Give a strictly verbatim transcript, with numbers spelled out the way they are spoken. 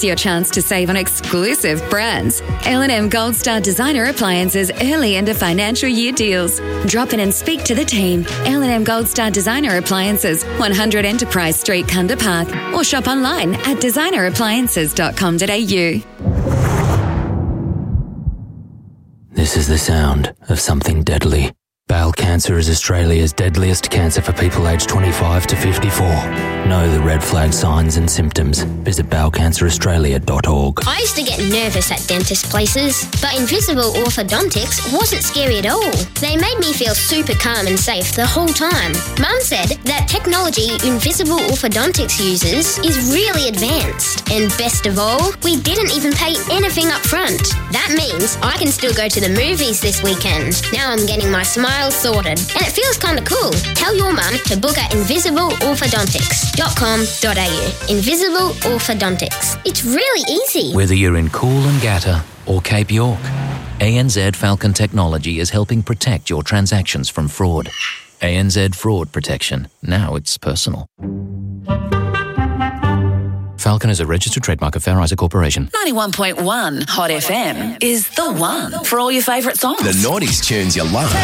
Your chance to save on exclusive brands. L and M Gold Star Designer Appliances early into financial year deals. Drop in and speak to the team. L and M Gold Star Designer Appliances, one hundred Enterprise Street, Kunda Park, or shop online at designer appliances dot com dot a u. This is the sound of something deadly. Bowel cancer is Australia's deadliest cancer for people aged twenty-five to fifty-four. Know the red flag signs and symptoms. Visit bowel cancer australia dot org. I used to get nervous at dentist places, but Invisible Orthodontics wasn't scary at all. They made me feel super calm and safe the whole time. Mum said that technology Invisible Orthodontics uses is really advanced. And best of all, we didn't even pay anything up front. That means I can still go to the movies this weekend. Now I'm getting my smile sorted, and it feels kind of cool. Tell your mum to book at invisible orthodontics dot com dot a u. Invisible Orthodontics. It's really easy. Whether you're in Coolangatta or Cape York, A N Z Falcon Technology is helping protect your transactions from fraud. A N Z Fraud Protection. Now it's personal. Falcon is a registered trademark of Fair Isaac Corporation. ninety-one point one Hot F M is the one for all your favourite songs. The nineties tunes you love.